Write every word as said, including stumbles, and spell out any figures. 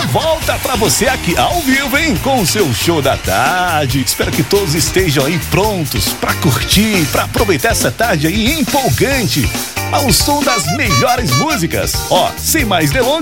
volta pra você aqui ao vivo, hein? Com o seu show da tarde. Espero que todos estejam aí prontos pra curtir, pra aproveitar essa tarde aí empolgante ao som das melhores músicas. Ó, sem mais delongas,